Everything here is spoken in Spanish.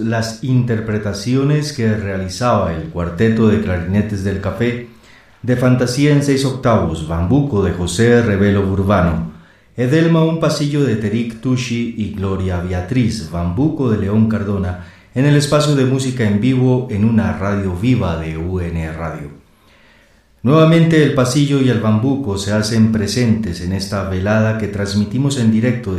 las interpretaciones que realizaba el Cuarteto de Clarinetes del Café de Fantasía en 6/8, Bambuco de José Revelo Burbano, Edelma un pasillo de Terik Tushi y Gloria Beatriz, Bambuco de León Cardona, en el espacio de música en vivo en una radio viva de UN Radio. Nuevamente el pasillo y el bambuco se hacen presentes en esta velada que transmitimos en directo